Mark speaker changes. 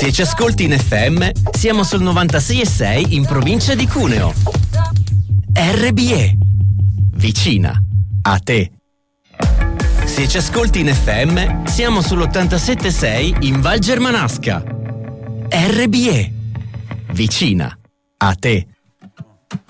Speaker 1: Se ci ascolti in FM, siamo sul 96,6 in provincia di Cuneo. RBE, vicina a te. Se ci ascolti in FM, siamo sull'87,6 in Val Germanasca. RBE, vicina a te.